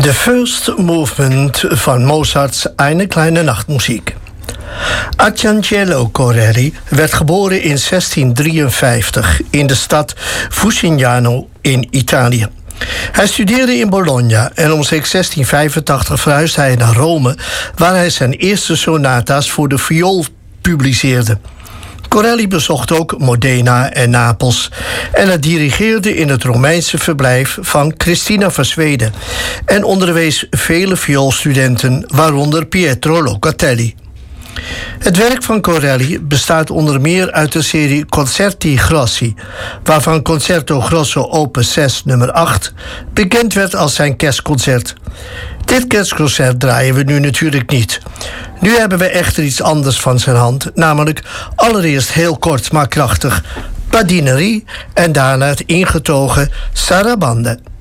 De first movement van Mozarts Eine kleine Nachtmuziek. Arcangelo Corelli werd geboren in 1653 in de stad Fusignano in Italië. Hij studeerde in Bologna en omstreeks 1685 verhuisde hij naar Rome, waar hij zijn eerste sonata's voor de viool publiceerde. Corelli bezocht ook Modena en Napels en hij dirigeerde in het Romeinse verblijf van Christina van Zweden en onderwees vele vioolstudenten, waaronder Pietro Locatelli. Het werk van Corelli bestaat onder meer uit de serie Concerti Grossi, waarvan Concerto Grosso opus 6 nummer 8 bekend werd als zijn kerstconcert. Dit kerstconcert draaien we nu natuurlijk niet. Nu hebben we echter iets anders van zijn hand, namelijk allereerst heel kort maar krachtig Badinerie en daarna het ingetogen Sarabande.